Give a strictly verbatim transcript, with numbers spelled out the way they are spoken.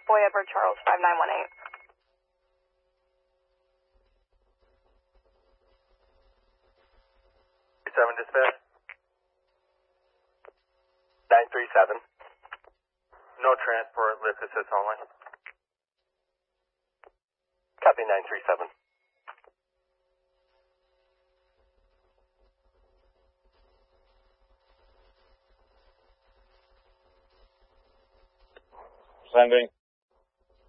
Boy Edward Charles five nine one eight. seven dispatch. nine three seven. No transport, lift assist only. Copy nine three seven. Sending.